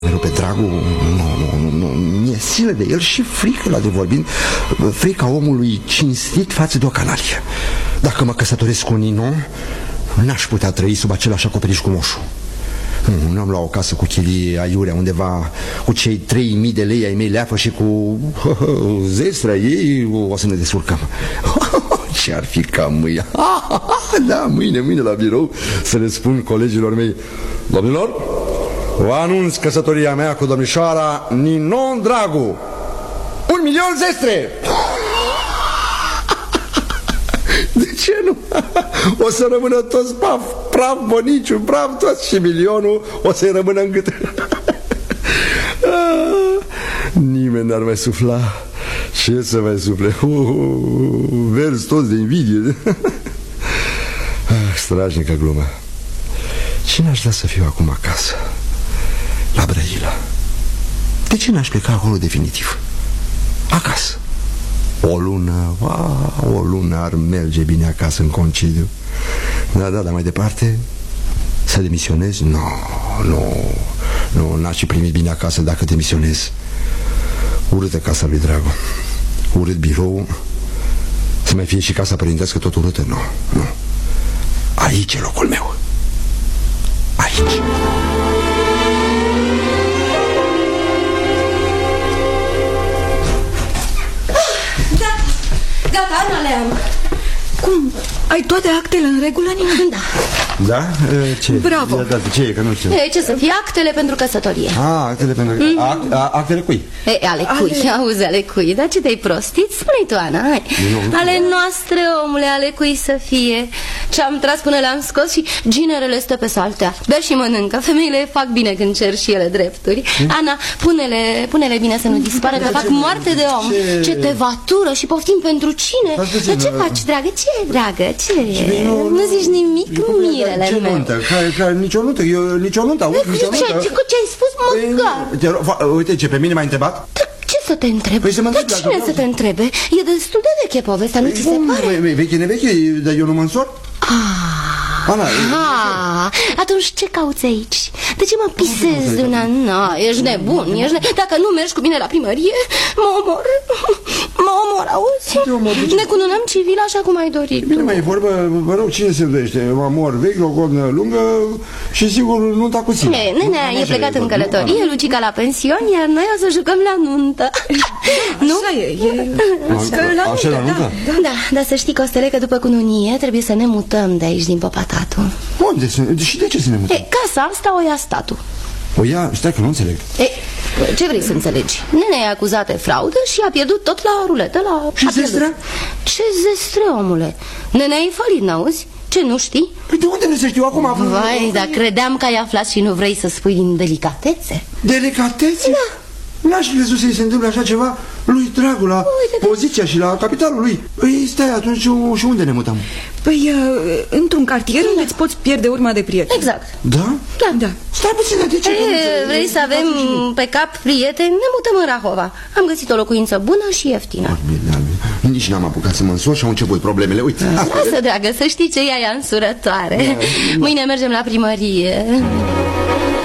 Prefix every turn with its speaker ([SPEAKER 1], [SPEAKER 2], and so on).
[SPEAKER 1] Pe Dragu, nu, mi-e silă de el și frică la de vorbind. Frica omului cinstit față de o canalie. Dacă mă căsătoresc cu Nino, n-aș putea trăi sub același acoperiș cu moșul. Nu am luat o casă cu chirie aiurea undeva, cu cei 3000 de lei ai mei leafă și cu zestrea ei o să ne descurcăm. Ce-ar fi ca mâine? Da, mâine la birou să le spun colegilor mei: domnilor, vă anunț căsătoria mea cu domnișoara Ninon Dragu. 1.000.000 zestre! De ce nu? O să rămână toți praf Boniciu, praf toți, și milionul o să-i rămână în gât. Nimeni n-ar mai sufla. Ce să mai sufle? Verzi toți de invidie. Strașnică glumă. Cine aș da să fiu acum acasă? La Brăila. De ce n-aș pleca acolo definitiv? Acasă. O lună ar merge bine acasă în concediu. Dar mai departe să demisionez? Nu, n-aș fi primit bine acasă dacă demisionez. Urâtă casa lui Dragu, urât birou. Să mai fie și casa părintească tot urâtă? Nu. Aici e locul meu. Aici.
[SPEAKER 2] Gata, Ana, le-am.
[SPEAKER 3] Cum? Ai toate actele în regulă, Nina?
[SPEAKER 2] Da.
[SPEAKER 1] Da? Ce?
[SPEAKER 3] Bravo.
[SPEAKER 1] Ce e, că nu știu.
[SPEAKER 2] Ce să fie? Actele pentru căsătorie.
[SPEAKER 1] Actele pentru... Actele cui?
[SPEAKER 2] Ale cui, auzi, ale cui. Dar ce te-ai prostit? Spune-i tu, Ana, hai. Ale noastre, omule, ale cui să fie. Ce-am tras până le-am scos și ginerele stă pe saltea. Bea și mănâncă. Femeile fac bine când cer și ele drepturi. Ana, pune-le bine să nu dispară, că fac moarte de om. Ce tevatură și poftim pentru cine? Dar ce faci, dragă? Ce, dragă? Ce? Nu zici nimic, mirele
[SPEAKER 1] meu. Ce nuntă? Nici o nuntă, nici o nuntă, auzi, nici o nuntă.
[SPEAKER 2] Ce ai spus, măcar?
[SPEAKER 1] Uite, ce, pe mine m-ai întrebat?
[SPEAKER 2] Ce să te întreb?
[SPEAKER 1] Păi să mă întreb,
[SPEAKER 2] cine să te întrebe? E destul de veche povestea, nu ți se pare?
[SPEAKER 1] Veche, neveche, dar eu nu mă însor? Ana,
[SPEAKER 2] atunci ce cauți aici? De ce mă pisezi una? Ești nebun, Dacă nu mergi cu mine la primărie, mă omor, auzi? Ne cununăm civil așa cum ai dorit.
[SPEAKER 1] Bine, mai e vorbă, vă rog, cine se dorește? Mă mor vechi, logodnă lungă și sigur nunta cu ține.
[SPEAKER 2] Nenea e plecat în călătorie, Lucica la pension, iar noi o să jucăm la nuntă. Nu?
[SPEAKER 1] Așa la nuntă?
[SPEAKER 2] Da, dar să știi, Costele, că după cununie trebuie să ne mutăm de aici din Popatatul.
[SPEAKER 1] Unde? Și de ce să ne mutăm?
[SPEAKER 2] Casa asta o ia statul.
[SPEAKER 1] O ia? Stai că nu înțeleg.
[SPEAKER 2] Ce vrei să înțelegi? Nenea e acuzat de fraudă și a pierdut tot la ruletă.
[SPEAKER 1] Și zestre?
[SPEAKER 2] Ce zestre, omule? Nenea e falit, n-auzi? Ce, nu știi?
[SPEAKER 1] Păi de unde vrei să știu acum?
[SPEAKER 2] Vai, dar credeam că ai aflat și nu vrei să spui din delicatețe.
[SPEAKER 1] Delicatețe?
[SPEAKER 2] Da.
[SPEAKER 1] N-aș crezut să-i se întâmple așa ceva lui Dragu, la poziția și la capitalul lui. Păi stai, atunci și unde ne mutăm?
[SPEAKER 3] Păi, într-un cartier unde îți poți pierde urma de prieteni.
[SPEAKER 2] Exact.
[SPEAKER 1] Da?
[SPEAKER 2] Da.
[SPEAKER 1] Stai puțin, de ce?
[SPEAKER 2] Vrei să avem pe cap prieteni? Ne mutăm în Rahova. Am găsit o locuință bună și ieftină.
[SPEAKER 1] Nici n-am apucat să mă însor și au început problemele. Uite.
[SPEAKER 2] Lasă, dragă, să știi ce ea e însurătoare. Mâine mergem la primărie.